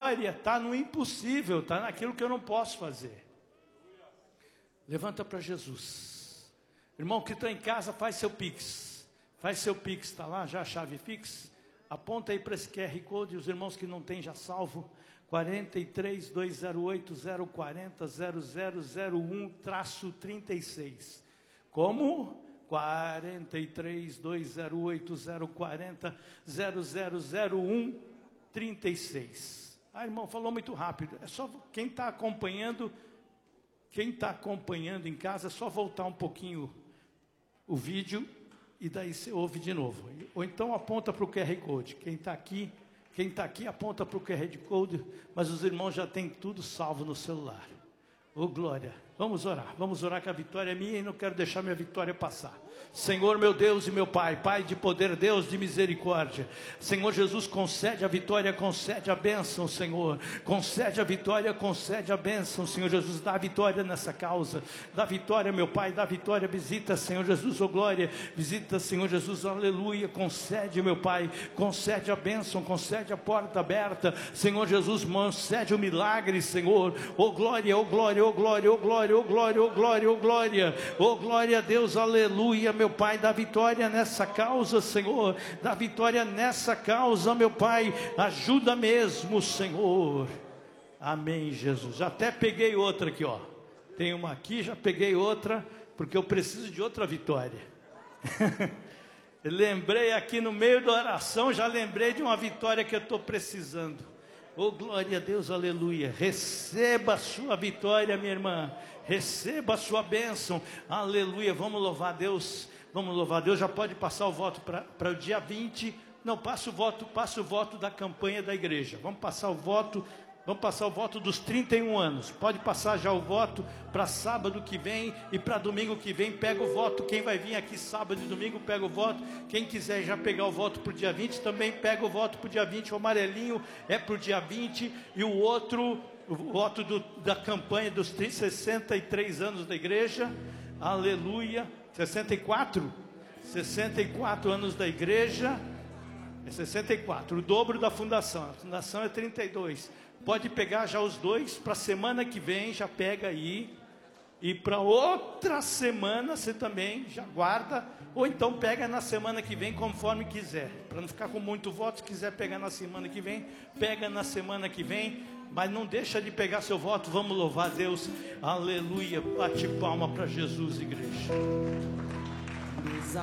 glória está no impossível, está naquilo que eu não posso fazer. Levanta para Jesus. Irmão que está em casa, faz seu Pix. Faz seu Pix, está lá já a chave Pix? Aponta aí para esse QR Code, os irmãos que não têm já salvo. 43-208-040-0001-36. Como? 43-208-040-0001-36. Ah, irmão, falou muito rápido. É só quem está acompanhando em casa, é só voltar um pouquinho o vídeo e daí você ouve de novo. Ou então aponta para o QR Code. Quem está aqui aponta para o QR Code, mas os irmãos já têm tudo salvo no celular. Ô glória, vamos orar que a vitória é minha e não quero deixar minha vitória passar. Senhor meu Deus e meu Pai, Pai de poder, Deus de misericórdia, Senhor Jesus, concede a vitória, concede a bênção, Senhor, concede a vitória, concede a bênção, Senhor Jesus, dá a vitória nessa causa, dá vitória, meu Pai, dá vitória, visita, Senhor Jesus, ô glória, visita, Senhor Jesus, aleluia, concede, meu Pai, concede a bênção, concede a porta aberta, Senhor Jesus, concede o milagre, Senhor, ô glória, ô glória, ô glória, ô glória, ô glória, ô glória, ô glória, ô glória a Deus, aleluia, meu Pai, dá vitória nessa causa, Senhor, dá vitória nessa causa, meu Pai, ajuda mesmo, Senhor, amém, Jesus. Já até peguei outra aqui, ó, tem uma aqui, já peguei outra, porque eu preciso de outra vitória. Lembrei aqui no meio da oração, já lembrei de uma vitória que eu estou precisando. Oh, glória a Deus, aleluia. Receba a sua vitória, minha irmã. Receba a sua bênção. Aleluia. Vamos louvar a Deus. Vamos louvar a Deus. Já pode passar o voto para o dia 20. Não, passa o voto da campanha da igreja. Vamos passar o voto dos 31 anos. Pode passar já o voto para sábado que vem e para domingo que vem. Pega o voto. Quem vai vir aqui sábado e domingo, pega o voto. Quem quiser já pegar o voto para o dia 20, também pega o voto para o dia 20. O amarelinho é para o dia 20. E o outro, o voto da campanha dos 63 anos da igreja. Aleluia. 64? 64 anos da igreja. É 64. O dobro da fundação. A fundação é 32. Pode pegar já os dois, para a semana que vem, já pega aí, e para outra semana você também já guarda, ou então pega na semana que vem, conforme quiser, para não ficar com muito voto. Se quiser pegar na semana que vem, pega na semana que vem, mas não deixa de pegar seu voto. Vamos louvar a Deus, aleluia, bate palma para Jesus, igreja.